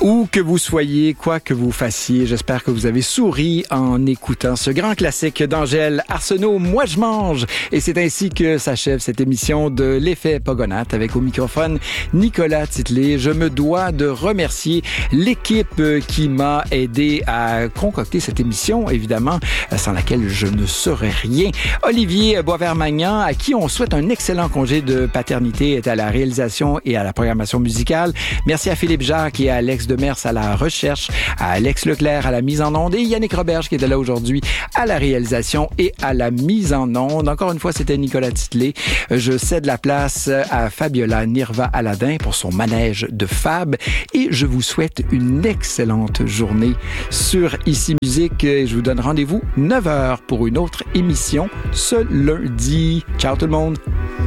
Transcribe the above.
Où que vous soyez, quoi que vous fassiez, j'espère que vous avez souri en écoutant ce grand classique d'Angèle Arsenault, Moi je mange. Et c'est ainsi que s'achève cette émission de l'Effet Pogonatte avec au microphone Nicolas Titley. Je me dois de remercier l'équipe qui m'a aidé à concocter cette émission, évidemment, sans laquelle je ne serais rien. Olivier Boisvert-Magnan, à qui on souhaite un excellent congé de paternité, est à la réalisation et à la programmation musicale. Merci à Philippe Jacques et à Alex Demers à la recherche, à Alex Leclerc à la mise en onde et Yannick Roberge qui était là aujourd'hui à la réalisation et à la mise en onde. Encore une fois, c'était Nicolas Titley. Je cède la place à Fabiola Nirva Aladin pour son manège de Fab et je vous souhaite une excellente journée sur Ici Musique. Je vous donne rendez-vous 9h pour une autre émission ce lundi. Ciao tout le monde!